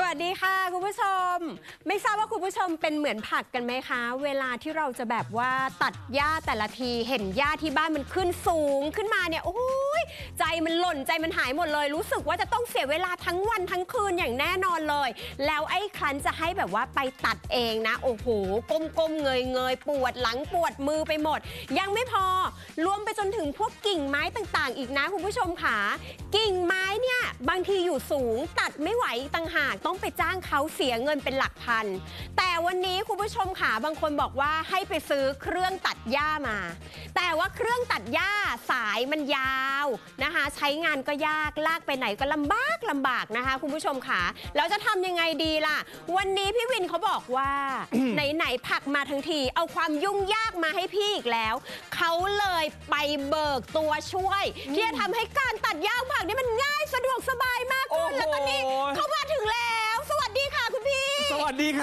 วัสดีค่ะคุณผู้ชมไม่ทราบว่าคุณผู้ชมเป็นเหมือนผักกันไหมคะเวลาที่เราจะแบบว่าตัดหญ้าแต่ละทีเห็นหญ้าที่บ้านมันขึ้นสูงขึ้นมาเนี่ยโอ้ยใจมันหล่นใจมันหายหมดเลยรู้สึกว่าจะต้องเสียเวลาทั้งวันทั้งคืนอย่างแน่นอนเลยแล้วไอ้ครั้นจะให้แบบว่าไปตัดเองนะโอ้โหก้มเงยปวดหลังปวดมือไปหมดยังไม่พอรวมไปจนถึงพวกกิ่งไม้ต่างๆอีกนะคุณผู้ชมค่ะกิ่งไม้เนี่ยบางทีอยู่สูงตัดไม่ไหวต่างหากต้องไปจ้างเขาเสียเงินเป็นหลักพันแต่วันนี้คุณผู้ชมค่ะบางคนบอกว่าให้ไปซื้อเครื่องตัดหญ้ามาแต่ว่าเครื่องตัดหญ้าสายมันยาวนะคะใช้งานก็ยากลากไปไหนก็ลำบากนะคะคุณผู้ชมค่ะแล้วจะทำยังไงดีล่ะวันนี้พี่วินเขาบอกว่า ไหนผักมาทั้งทีเอาความยุ่งยากมาให้พี่อีกแล้วเขาเลยไปเบิกตัวช่วยที่จะทำให้การตัดหญ้าผักนี่มันง่ายสะดวกสบายมากขึ้นแล้วตอนนี้เขามาถึงแล้วสวัสดีค่ะคุณพี่สวัสดีครับ